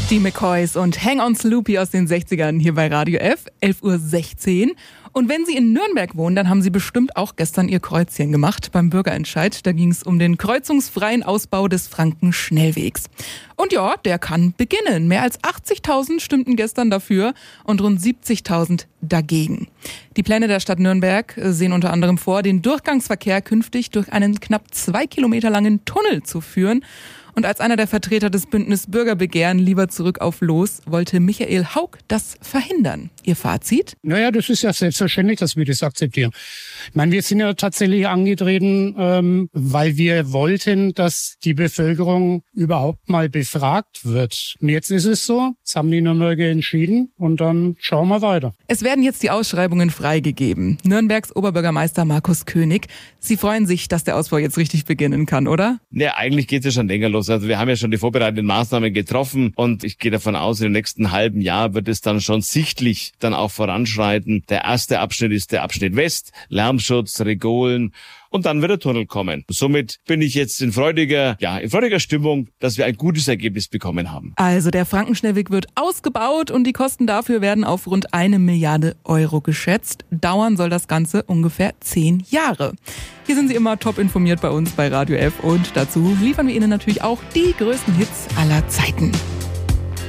Die McCoys und Hang on Sloopy aus den 60ern hier bei Radio F, 11:16 Uhr. Und wenn Sie in Nürnberg wohnen, dann haben Sie bestimmt auch gestern Ihr Kreuzchen gemacht beim Bürgerentscheid. Da ging es um den kreuzungsfreien Ausbau des Frankenschnellwegs. Und ja, der kann beginnen. Mehr als 80.000 stimmten gestern dafür und rund 70.000 dagegen. Die Pläne der Stadt Nürnberg sehen unter anderem vor, den Durchgangsverkehr künftig durch einen knapp 2 Kilometer langen Tunnel zu führen. Und als einer der Vertreter des Bündnis Bürgerbegehren lieber zurück auf Los, wollte Michael Haug das verhindern. Ihr Fazit? Naja, das ist ja selbstverständlich, dass wir das akzeptieren. Ich meine, wir sind ja tatsächlich angetreten, weil wir wollten, dass die Bevölkerung überhaupt mal befragt wird. Und jetzt ist es so, jetzt haben die Nürnberger entschieden und dann schauen wir weiter. Es werden jetzt die Ausschreibungen freigegeben. Nürnbergs Oberbürgermeister Markus König. Sie freuen sich, dass der Ausbau jetzt richtig beginnen kann, oder? Ja, eigentlich geht es ja schon länger los. Also wir haben ja schon die vorbereitenden Maßnahmen getroffen und ich gehe davon aus, im nächsten halben Jahr wird es dann schon sichtlich dann auch voranschreiten. Der erste Abschnitt ist der Abschnitt West, Lärmschutz, Regolen. Und dann wird der Tunnel kommen. Somit bin ich jetzt in freudiger Stimmung, dass wir ein gutes Ergebnis bekommen haben. Also der Frankenschnellweg wird ausgebaut und die Kosten dafür werden auf rund 1 Milliarde Euro geschätzt. Dauern soll das Ganze ungefähr 10 Jahre. Hier sind Sie immer top informiert bei uns bei Radio F und dazu liefern wir Ihnen natürlich auch die größten Hits aller Zeiten.